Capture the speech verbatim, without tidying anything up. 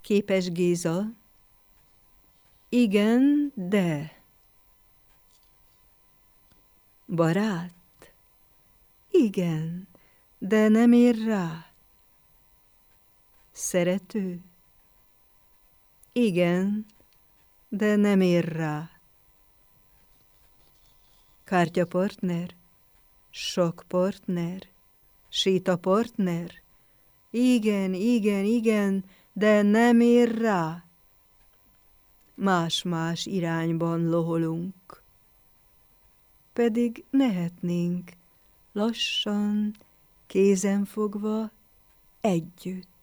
Képes Géza. Igen, de. Barát. Igen, de nem ér rá. Szerető. Igen, de nem ér rá. Kártyapartner. Sok partner. Sétapartner. Igen, igen, igen, de nem ér rá. Más-más irányban loholunk. Pedig mehetnénk lassan, kézenfogva együtt.